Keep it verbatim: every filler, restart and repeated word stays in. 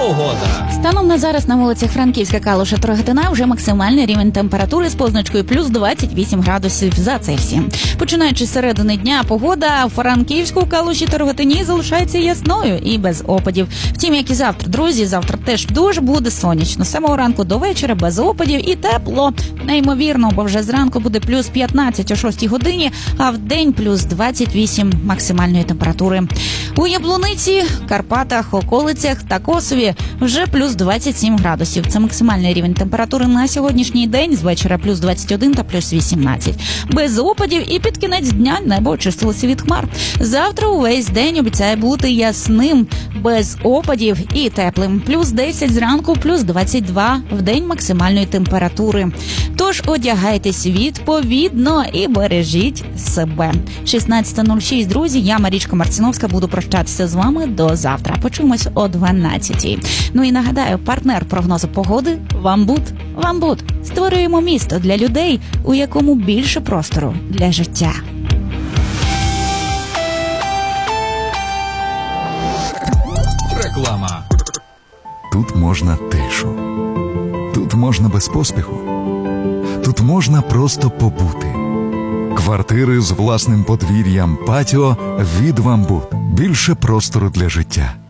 погода. Станом на зараз на вулицях Франківська, Калуша, Рогатина вже максимальний рівень температури з позначкою плюс двадцять вісім градусів за Цельсієм. Починаючи з середини дня, погода в Франківську, Калуші та Рогатині залишається ясною і без опадів. Втім, як і завтра, друзі, завтра теж дуже буде сонячно. З самого ранку до вечора без опадів і тепло. Неймовірно, бо вже зранку буде плюс п'ятнадцять о шостій годині, а в день плюс двадцять вісім максимальної температури. У Яблуниці, Карпатах, околицях та Косові вже плюс двадцять сім градусів. Це максимальний рівень температури на сьогоднішній день, з вечора плюс двадцять один та плюс вісімнадцять. Без опадів і під кінець дня небо очистилося від хмар. Завтра увесь день обіцяє бути ясним, без опадів і теплим. Плюс десять зранку, плюс двадцять два в день максимальної температури. Тож одягайтесь відповідно і бережіть себе. шістнадцята нуль шість, друзі, я, Марічка Марціновська, буду прощатися з вами до завтра. Почуємось о дванадцятій. Ну і нагадаю, партнер прогнозу погоди – Вамбут. Вамбут. Створюємо місто для людей, у якому більше простору для життя. Реклама. Тут можна тишу. Тут можна без поспіху. Тут можна просто побути. Квартири з власним подвір'ям, патіо від Вамбут. Більше простору для життя.